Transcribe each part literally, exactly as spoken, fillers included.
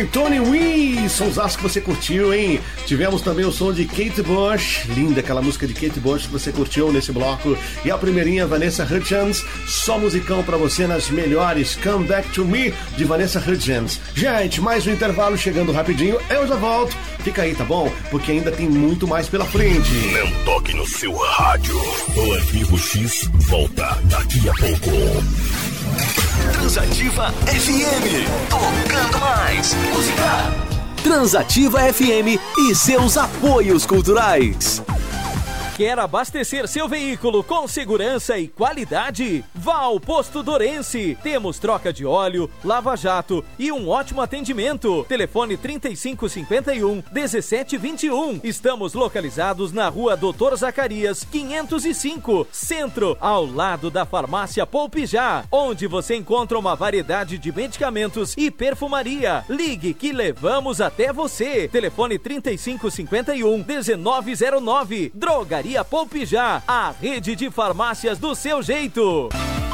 Tony Wee, sonsaço que você curtiu, hein? Tivemos também o som de Kate Bush, linda aquela música de Kate Bush que você curtiu nesse bloco. E a primeirinha, Vanessa Hudgens, só musicão pra você nas melhores, Come Back to Me, de Vanessa Hudgens. Gente, mais um intervalo chegando rapidinho, eu já volto. Fica aí, tá bom? Porque ainda tem muito mais pela frente. Não toque no seu rádio. O Arquivo X volta daqui a pouco. Transativa F M, tocando mais música. Transativa F M e seus apoios culturais. Quer abastecer seu veículo com segurança e qualidade? Vá ao Posto Dorense. Temos troca de óleo, lava-jato e um ótimo atendimento. Telefone trinta e cinco cinquenta e um, dezessete vinte e um. Estamos localizados na rua Doutor Zacarias, quinhentos e cinco, Centro, ao lado da farmácia Poupijá, onde você encontra uma variedade de medicamentos e perfumaria. Ligue que levamos até você. Telefone trinta e cinco cinquenta e um, dezenove zero nove. Drogaria Poupijá, a rede de farmácias do seu jeito.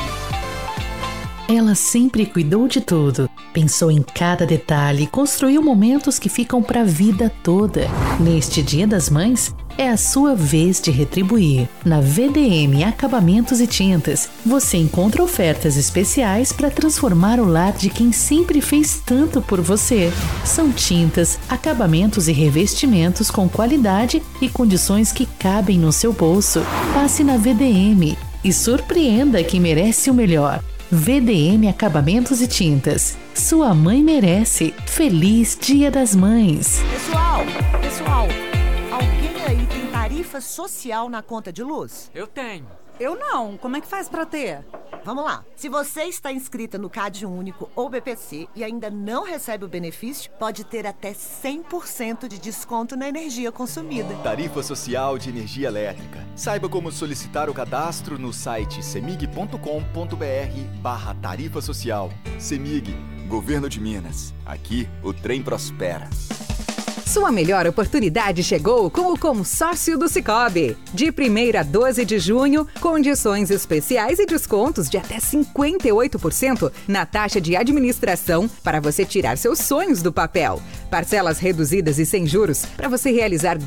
Ela sempre cuidou de tudo, pensou em cada detalhe e construiu momentos que ficam para a vida toda. Neste Dia das Mães, é a sua vez de retribuir. Na V D M Acabamentos e Tintas, você encontra ofertas especiais para transformar o lar de quem sempre fez tanto por você. São tintas, acabamentos e revestimentos com qualidade e condições que cabem no seu bolso. Passe na V D M e surpreenda quem merece o melhor. V D M Acabamentos e Tintas. Sua mãe merece. Feliz Dia das Mães. Pessoal, pessoal, alguém aí tem tarifa social na conta de luz? Eu tenho. Eu não. Como é que faz pra ter? Vamos lá. Se você está inscrita no Cade Único ou B P C e ainda não recebe o benefício, pode ter até cem por cento de desconto na energia consumida. Tarifa Social de Energia Elétrica. Saiba como solicitar o cadastro no site semig ponto com ponto br barra tarifa social. Semig, Governo de Minas. Aqui o trem prospera. Sua melhor oportunidade chegou com o consórcio do Sicoob. De primeiro a doze de junho, condições especiais e descontos de até cinquenta e oito por cento na taxa de administração para você tirar seus sonhos do papel. Parcelas reduzidas e sem juros para você realizar